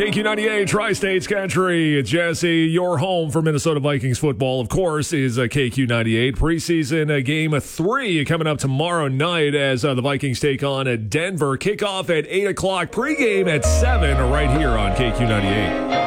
KQ98 Tri-States Country. It's Jesse. Your home for Minnesota Vikings football, of course, is KQ98. Preseason game 3 coming up tomorrow night as the Vikings take on Denver. Kickoff at 8 o'clock. Pregame at 7 right here on KQ98.